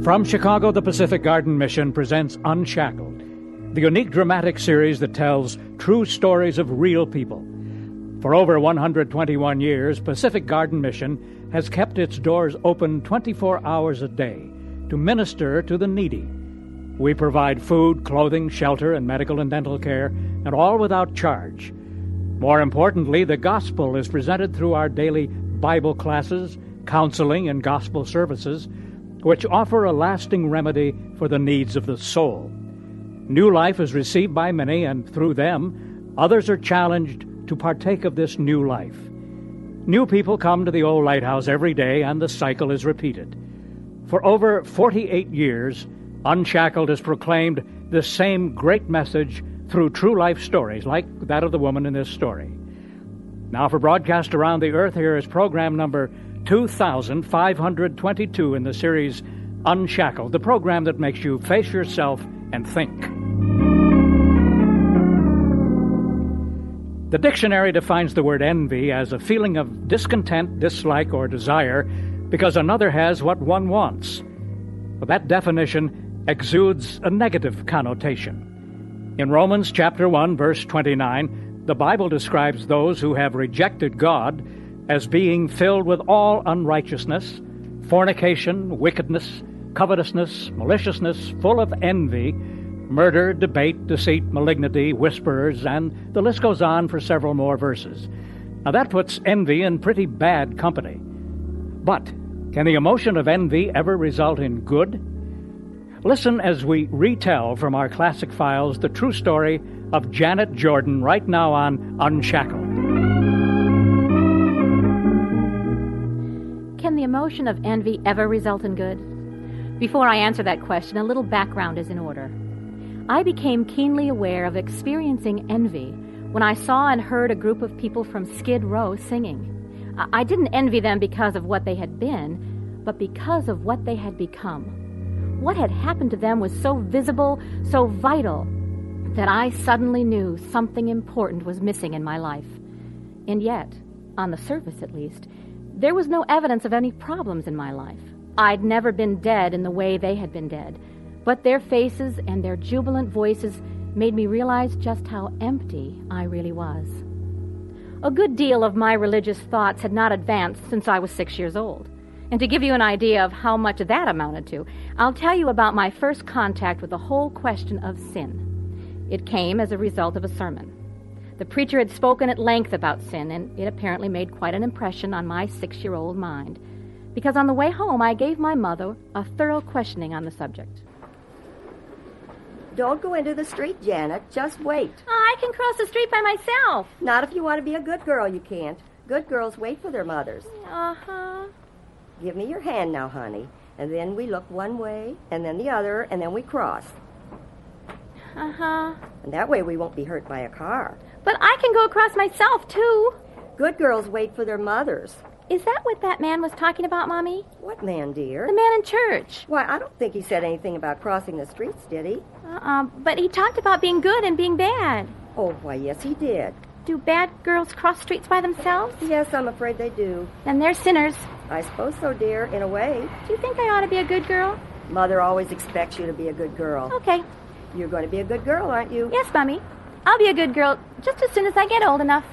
From Chicago, the Pacific Garden Mission presents Unshackled, the unique dramatic series that tells true stories of real people. For over 121 years, Pacific Garden Mission has kept its doors open 24 hours a day to minister to the needy. We provide food, clothing, shelter, and medical and dental care, and all without charge. More importantly, the gospel is presented through our daily Bible classes, counseling, and gospel services, which offer a lasting remedy for the needs of the soul. New life is received by many, and through them, others are challenged to partake of this new life. New people come to the old lighthouse every day, and the cycle is repeated. For over 48 years, Unshackled has proclaimed the same great message through true life stories, like that of the woman in this story. Now, for broadcast around the earth, here is program number 2522 in the series Unshackled, the program that makes you face yourself and think. The dictionary defines the word envy as a feeling of discontent, dislike, or desire because another has what one wants. But that definition exudes a negative connotation. In Romans chapter 1, verse 29, the Bible describes those who have rejected God as being filled with all unrighteousness, fornication, wickedness, covetousness, maliciousness, full of envy, murder, debate, deceit, malignity, whisperers, and the list goes on for several more verses. Now that puts envy in pretty bad company. But can the emotion of envy ever result in good? Listen as we retell from our classic files the true story of Janet Jordan right now on Unshackled. Can the emotion of envy ever result in good? Before I answer that question, a little background is in order. I became keenly aware of experiencing envy when I saw and heard a group of people from Skid Row singing. I didn't envy them because of what they had been, but because of what they had become. What had happened to them was so visible, so vital, that I suddenly knew something important was missing in my life. And yet, on the surface at least, there was no evidence of any problems in my life. I'd never been dead in the way they had been dead, but their faces and their jubilant voices made me realize just how empty I really was. A good deal of my religious thoughts had not advanced since I was 6 years old. And to give you an idea of how much that amounted to, I'll tell you about my first contact with the whole question of sin. It came as a result of a sermon. The preacher had spoken at length about sin, and it apparently made quite an impression on my 6-year-old mind, because on the way home I gave my mother a thorough questioning on the subject. Don't go into the street, Janet. Just wait. I can cross the street by myself. Not if you want to be a good girl, you can't. Good girls wait for their mothers. Uh-huh. Give me your hand now, honey. And then we look one way, and then the other, and then we cross. Uh-huh. And that way we won't be hurt by a car. But I can go across myself, too. Good girls wait for their mothers. Is that what that man was talking about, Mommy? What man, dear? The man in church. Why, I don't think he said anything about crossing the streets, did he? But he talked about being good and being bad. Oh, why, yes, he did. Do bad girls cross streets by themselves? Yes, I'm afraid they do. Then they're sinners. I suppose so, dear, in a way. Do you think I ought to be a good girl? Mother always expects you to be a good girl. Okay. You're going to be a good girl, aren't you? Yes, Mommy. I'll be a good girl just as soon as I get old enough.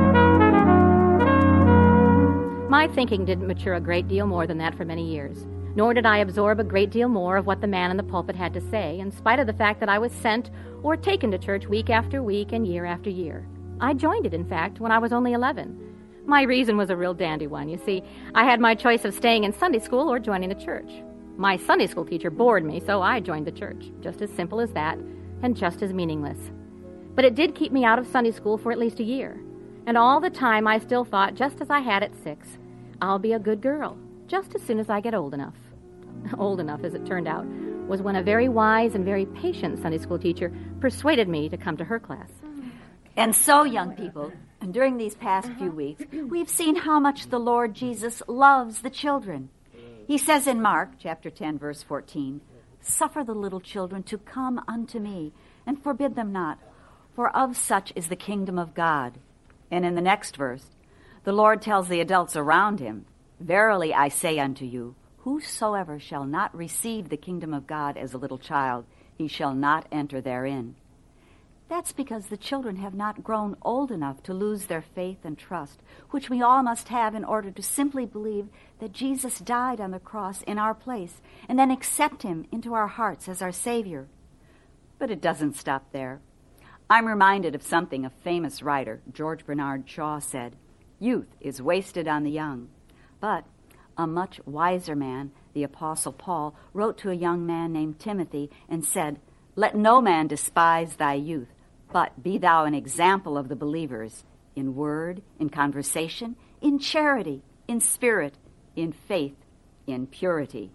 My thinking didn't mature a great deal more than that for many years, nor did I absorb a great deal more of what the man in the pulpit had to say, in spite of the fact that I was sent or taken to church week after week and year after year. I joined it, in fact, when I was only 11. My reason was a real dandy one. You see, I had my choice of staying in Sunday school or joining the church. My Sunday school teacher bored me, so I joined the church. Just as simple as that, and just as meaningless. But it did keep me out of Sunday school for at least a year. And all the time I still thought, just as I had at 6, I'll be a good girl, just as soon as I get old enough. Old enough, as it turned out, was when a very wise and very patient Sunday school teacher persuaded me to come to her class. And so, young people, during these past few weeks, we've seen how much the Lord Jesus loves the children. He says in Mark, chapter 10, verse 14, "Suffer the little children to come unto me, and forbid them not, for of such is the kingdom of God." And in the next verse, the Lord tells the adults around him, "Verily I say unto you, Whosoever shall not receive the kingdom of God as a little child, he shall not enter therein. That's because the children have not grown old enough to lose their faith and trust, which we all must have in order to simply believe that Jesus died on the cross in our place, and then accept him into our hearts as our Savior. But it doesn't stop there. I'm reminded of something a famous writer, George Bernard Shaw, said. Youth is wasted on the young. But a much wiser man, the Apostle Paul, wrote to a young man named Timothy and said, Let no man despise thy youth, but be thou an example of the believers, in word, in conversation, in charity, in spirit, in faith, in purity.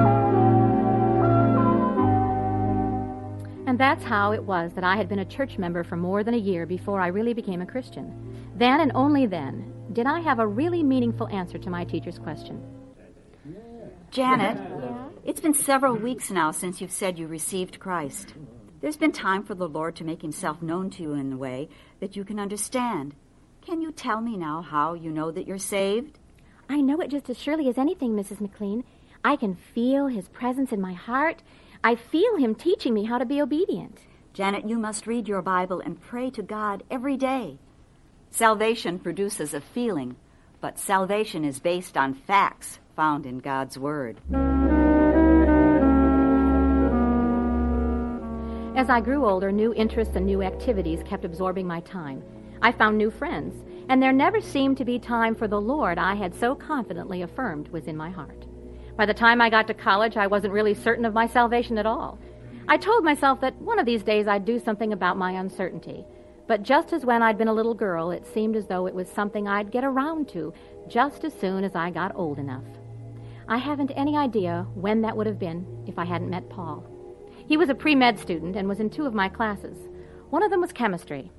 And that's how it was that I had been a church member for more than a year before I really became a Christian. Then and only then did I have a really meaningful answer to my teacher's question. Janet, it's been several weeks now since you've said you received Christ. There's been time for the Lord to make himself known to you in a way that you can understand. Can you tell me now how you know that you're saved? I know it just as surely as anything, Mrs. McLean. I can feel his presence in my heart. I feel him teaching me how to be obedient. Janet, you must read your Bible and pray to God every day. Salvation produces a feeling, but salvation is based on facts found in God's Word. As I grew older, new interests and new activities kept absorbing my time. I found new friends, and there never seemed to be time for the Lord I had so confidently affirmed was in my heart. By the time I got to college, I wasn't really certain of my salvation at all. I told myself that one of these days I'd do something about my uncertainty. But just as when I'd been a little girl, it seemed as though it was something I'd get around to just as soon as I got old enough. I haven't any idea when that would have been if I hadn't met Paul. He was a pre-med student and was in 2 of my classes. One of them was chemistry.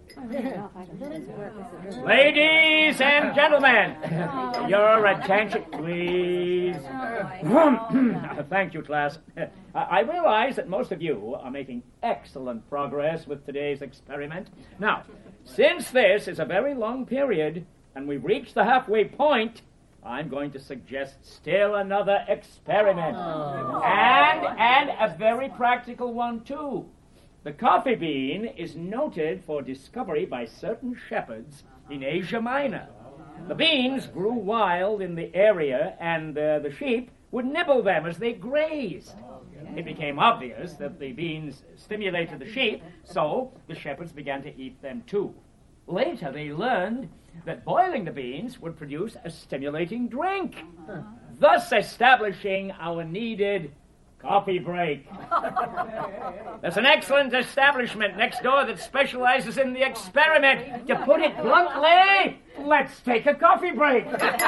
Ladies and gentlemen, your attention, please. Thank you, class. I realize that most of you are making excellent progress with today's experiment. Now, since this is a very long period and we've reached the halfway point, I'm going to suggest still another experiment. And a very practical one, too. The coffee bean is noted for discovery by certain shepherds in Asia Minor. The beans grew wild in the area, and the sheep would nibble them as they grazed. It became obvious that the beans stimulated the sheep, so the shepherds began to eat them too. Later, they learned that boiling the beans would produce a stimulating drink, thus establishing our needed coffee break. There's an excellent establishment next door that specializes in the experiment. To put it bluntly, let's take a coffee break.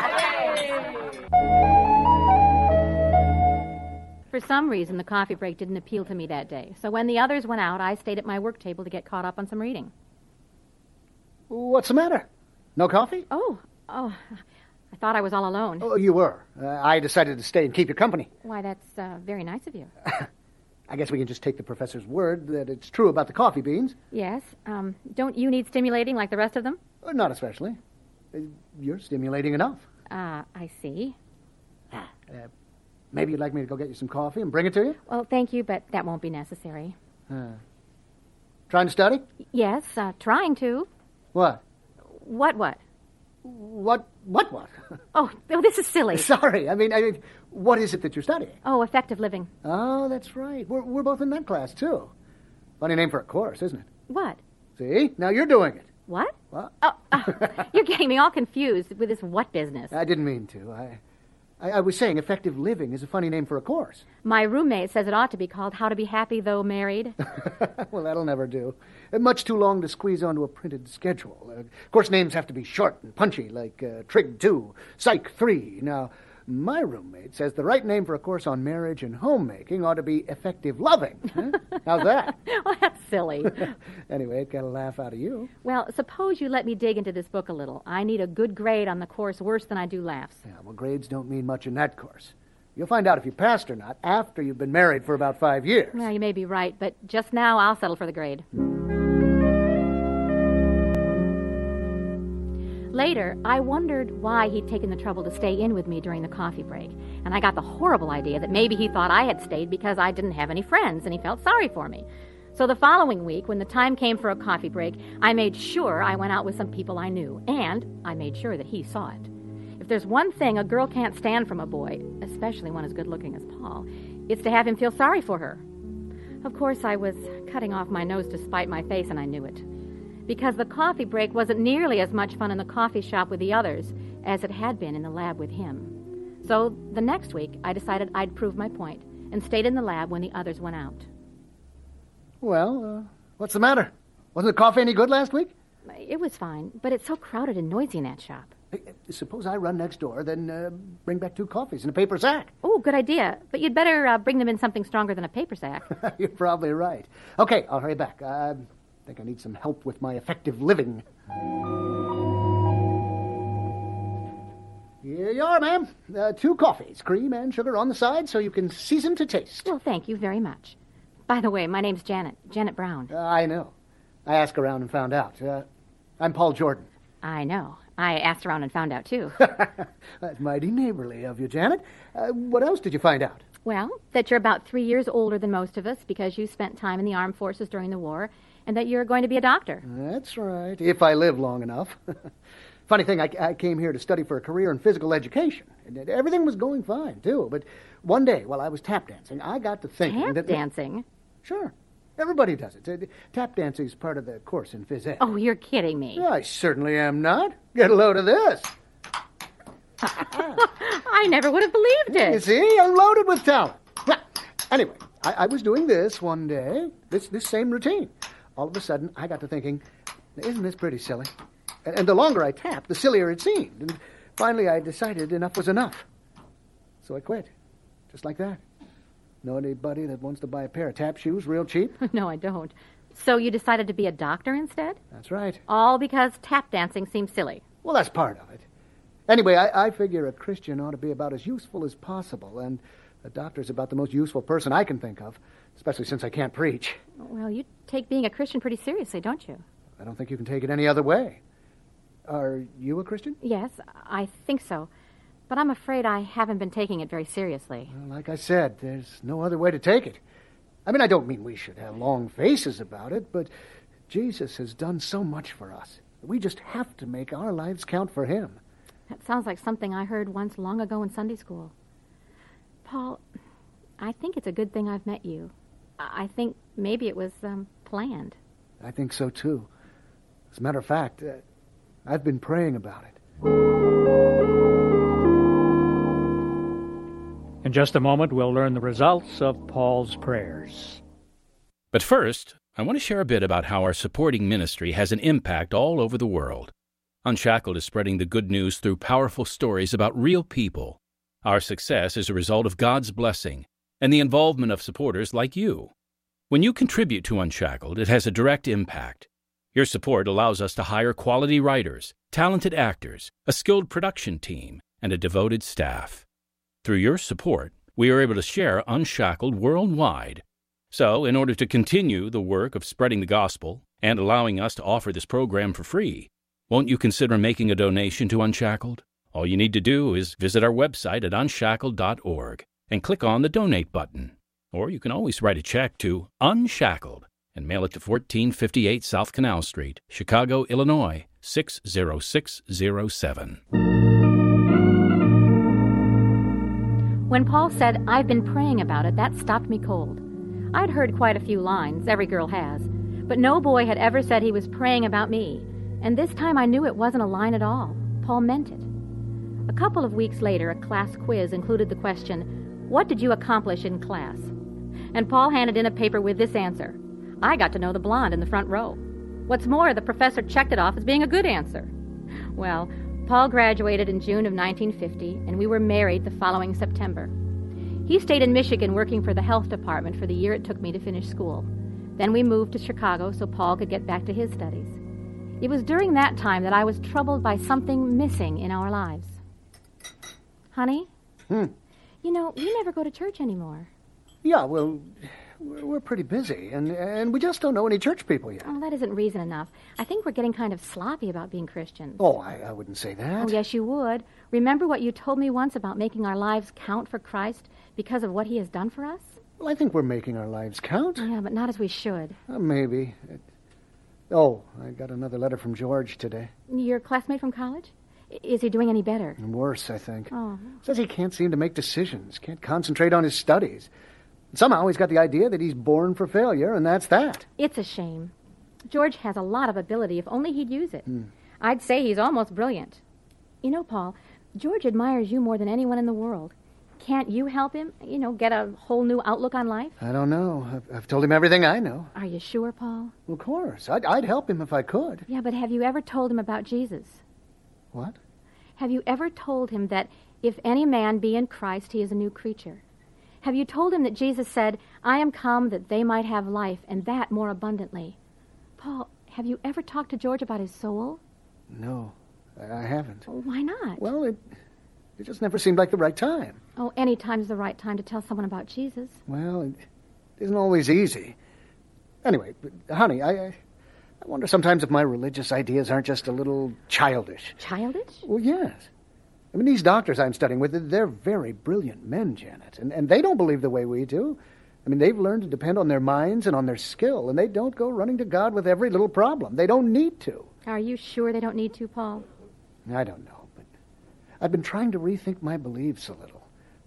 For some reason, the coffee break didn't appeal to me that day. So when the others went out, I stayed at my work table to get caught up on some reading. What's the matter? No coffee? Oh, I thought I was all alone. Oh, you were. I decided to stay and keep you company. Why, that's very nice of you. I guess we can just take the professor's word that it's true about the coffee beans. Yes. Don't you need stimulating like the rest of them? Not especially. You're stimulating enough. I see. Maybe you'd like me to go get you some coffee and bring it to you? Well, thank you, but that won't be necessary. Trying to study? Yes, trying to. What? What? What? Oh, this is silly. Sorry. I mean, what is it that you're studying? Oh, effective living. Oh, that's right. We're both in that class, too. Funny name for a course, isn't it? What? See? Now you're doing it. What? What? Oh, you're getting me all confused with this what business. I didn't mean to. I was saying effective living is a funny name for a course. My roommate says it ought to be called How to Be Happy Though Married. Well, that'll never do. Much too long to squeeze onto a printed schedule. Course names have to be short and punchy, like Trig 2, Psych 3. Now, my roommate says the right name for a course on marriage and homemaking ought to be effective loving. Huh? How's that? Well, that's silly. Anyway, it got a laugh out of you. Well, suppose you let me dig into this book a little. I need a good grade on the course worse than I do laughs. Yeah, well, grades don't mean much in that course. You'll find out if you passed or not after you've been married for about 5 years. Well, you may be right, but just now I'll settle for the grade. Later, I wondered why he'd taken the trouble to stay in with me during the coffee break, and I got the horrible idea that maybe he thought I had stayed because I didn't have any friends and he felt sorry for me. So the following week, when the time came for a coffee break, I made sure I went out with some people I knew, and I made sure that he saw it. If there's one thing a girl can't stand from a boy, especially one as good-looking as Paul, it's to have him feel sorry for her. Of course, I was cutting off my nose to spite my face, and I knew it. Because the coffee break wasn't nearly as much fun in the coffee shop with the others as it had been in the lab with him. So the next week, I decided I'd prove my point and stayed in the lab when the others went out. Well, what's the matter? Wasn't the coffee any good last week? It was fine, but it's so crowded and noisy in that shop. Hey, suppose I run next door, then bring back 2 coffees in a paper sack. Oh, good idea. But you'd better bring them in something stronger than a paper sack. You're probably right. Okay, I'll hurry back. I think I need some help with my effective living. Here you are, ma'am. 2 coffees, cream and sugar on the side so you can season to taste. Well, thank you very much. By the way, my name's Janet Brown. I know. I asked around and found out. I'm Paul Jordan. I know. I asked around and found out, too. That's mighty neighborly of you, Janet. What else did you find out? Well, that you're about 3 years older than most of us because you spent time in the armed forces during the war, and that you're going to be a doctor. That's right, if I live long enough. Funny thing, I came here to study for a career in physical education. And everything was going fine, too. But one day, while I was tap dancing, I got to thinking Tap dancing? Sure. Everybody does it. Tap dancing is part of the course in phys ed. Oh, you're kidding me. I certainly am not. Get a load of this. I never would have believed it. You see, I'm loaded with talent. Anyway, I was doing this one day, this same routine. All of a sudden, I got to thinking, isn't this pretty silly? And the longer I tapped, the sillier it seemed. And finally, I decided enough was enough. So I quit, just like that. Know anybody that wants to buy a pair of tap shoes real cheap? No, I don't. So you decided to be a doctor instead? That's right. All because tap dancing seems silly. Well, that's part of it. Anyway, I figure a Christian ought to be about as useful as possible, and a doctor's about the most useful person I can think of, especially since I can't preach. Well, you take being a Christian pretty seriously, don't you? I don't think you can take it any other way. Are you a Christian? Yes, I think so. But I'm afraid I haven't been taking it very seriously. Well, like I said, there's no other way to take it. I mean, I don't mean we should have long faces about it, but Jesus has done so much for us. We just have to make our lives count for him. That sounds like something I heard once long ago in Sunday school. Paul, I think it's a good thing I've met you. I think maybe it was planned. I think so, too. As a matter of fact, I've been praying about it. In just a moment, we'll learn the results of Paul's prayers. But first, I want to share a bit about how our supporting ministry has an impact all over the world. Unshackled is spreading the good news through powerful stories about real people. Our success is a result of God's blessing and the involvement of supporters like you. When you contribute to Unshackled, it has a direct impact. Your support allows us to hire quality writers, talented actors, a skilled production team, and a devoted staff. Through your support, we are able to share Unshackled worldwide. So, in order to continue the work of spreading the gospel and allowing us to offer this program for free, won't you consider making a donation to Unshackled? All you need to do is visit our website at unshackled.org and click on the Donate button. Or you can always write a check to Unshackled and mail it to 1458 South Canal Street, Chicago, Illinois, 60607. When Paul said, "I've been praying about it," that stopped me cold. I'd heard quite a few lines, every girl has, but no boy had ever said he was praying about me. And this time I knew it wasn't a line at all. Paul meant it. A couple of weeks later, a class quiz included the question, "What did you accomplish in class?" And Paul handed in a paper with this answer. I got to know the blonde in the front row. What's more, the professor checked it off as being a good answer. Well, Paul graduated in June of 1950, and we were married the following September. He stayed in Michigan working for the health department for the year it took me to finish school. Then we moved to Chicago so Paul could get back to his studies. It was during that time that I was troubled by something missing in our lives. Honey? You know, we never go to church anymore. Yeah, well, We're pretty busy, and we just don't know any church people yet. Oh, that isn't reason enough. I think we're getting kind of sloppy about being Christians. Oh, I wouldn't say that. Oh, yes, you would. Remember what you told me once about making our lives count for Christ because of what he has done for us? Well, I think we're making our lives count. Yeah, but not as we should. Maybe. Oh, I got another letter from George today. Your classmate from college? Is he doing any better? Worse, I think. Oh. Says he can't seem to make decisions, can't concentrate on his studies. Somehow he's got the idea that he's born for failure, and that's that. It's a shame. George has a lot of ability if only he'd use it. I'd say he's almost brilliant. You know, Paul, George admires you more than anyone in the world. Can't you help him, get a whole new outlook on life? I don't know. I've told him everything I know. Are you sure, Paul? Well, of course. I'd help him if I could. Yeah, but have you ever told him about Jesus? What? Have you ever told him that if any man be in Christ, he is a new creature? Have you told him that Jesus said, I am come that they might have life, and that more abundantly? Paul, have you ever talked to George about his soul? No, I haven't. Why not? Well, it just never seemed like the right time. Oh, any time's the right time to tell someone about Jesus. Well, it isn't always easy. Anyway, honey, I wonder sometimes if my religious ideas aren't just a little childish. Childish? Well, yes. I mean, these doctors I'm studying with, they're very brilliant men, Janet, and they don't believe the way we do. I mean, they've learned to depend on their minds and on their skill, and they don't go running to God with every little problem. They don't need to. Are you sure they don't need to, Paul? I don't know, but I've been trying to rethink my beliefs a little.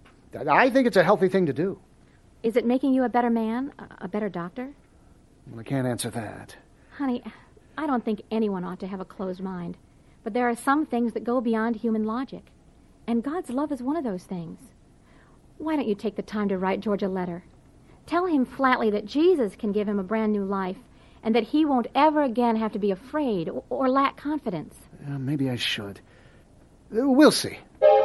I think it's a healthy thing to do. Is it making you a better man, a better doctor? Well, I can't answer that. Honey, I don't think anyone ought to have a closed mind. But there are some things that go beyond human logic. And God's love is one of those things. Why don't you take the time to write George a letter? Tell him flatly that Jesus can give him a brand new life and that he won't ever again have to be afraid or lack confidence. Maybe I should. We'll see.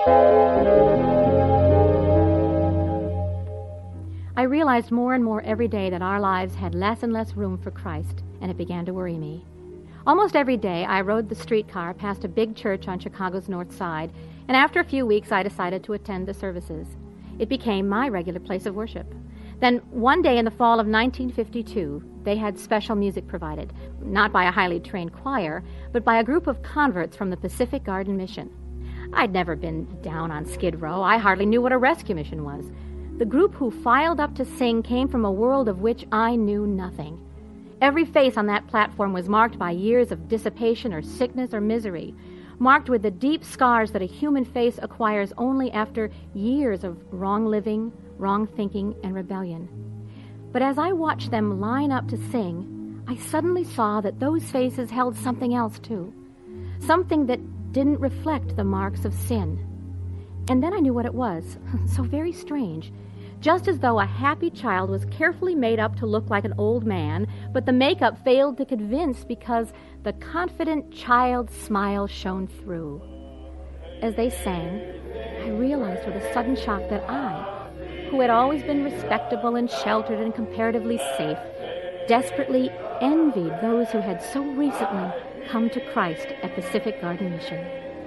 I realized more and more every day that our lives had less and less room for Christ, and it began to worry me. Almost every day, I rode the streetcar past a big church on Chicago's North Side, and after a few weeks, I decided to attend the services. It became my regular place of worship. Then, one day in the fall of 1952, they had special music provided, not by a highly trained choir, but by a group of converts from the Pacific Garden Mission. I'd never been down on Skid Row. I hardly knew what a rescue mission was. The group who filed up to sing came from a world of which I knew nothing. Every face on that platform was marked by years of dissipation or sickness or misery, marked with the deep scars that a human face acquires only after years of wrong living, wrong thinking, and rebellion. But as I watched them line up to sing, I suddenly saw that those faces held something else too, something that didn't reflect the marks of sin. And then I knew what it was, so very strange. Just as though a happy child was carefully made up to look like an old man, but the makeup failed to convince because the confident child's smile shone through. As they sang, I realized with a sudden shock that I, who had always been respectable and sheltered and comparatively safe, desperately envied those who had so recently come to Christ at Pacific Garden Mission.